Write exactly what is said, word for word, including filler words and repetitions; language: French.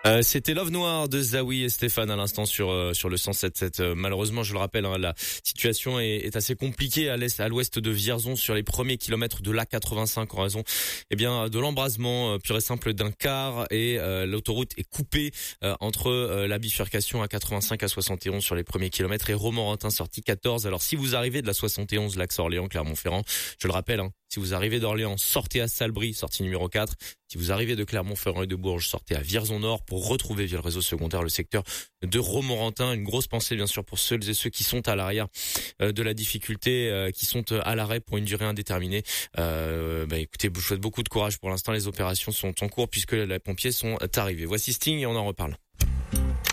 Euh, c'était Love Noir de Zawi et Stéphane à l'instant sur euh, sur le cent sept sept. Euh, malheureusement, je le rappelle, hein, la situation est, est assez compliquée à l'est, à l'ouest de Vierzon sur les premiers kilomètres de l'A quatre-vingt-cinq en raison, eh bien, de l'embrasement euh, pur et simple d'un car et euh, l'autoroute est coupée euh, entre euh, la bifurcation A quatre-vingt-cinq à soixante et onze sur les premiers kilomètres et Romorantin sortie quatorze. Alors si vous arrivez de la soixante et onze, l'axe Orléans Clermont-Ferrand, je le rappelle, hein, si vous arrivez d'Orléans, sortez à Salbris, sortie numéro quatre. Si vous arrivez de Clermont-Ferrand et de Bourges, sortez à Vierzon-Nord pour retrouver via le réseau secondaire le secteur de Romorantin. Une grosse pensée bien sûr pour celles et ceux qui sont à l'arrière de la difficulté, qui sont à l'arrêt pour une durée indéterminée. Euh, bah écoutez, je vous souhaite beaucoup de courage. Pour l'instant, les opérations sont en cours puisque les pompiers sont arrivés. Voici Sting et on en reparle.